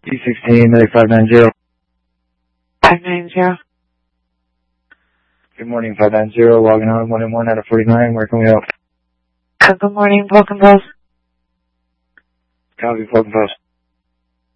E16, 590. 590. Good morning, 590, logging on 111 out of 49, where can we help? Good morning, Vulcan Post. Copy, Vulcan Post.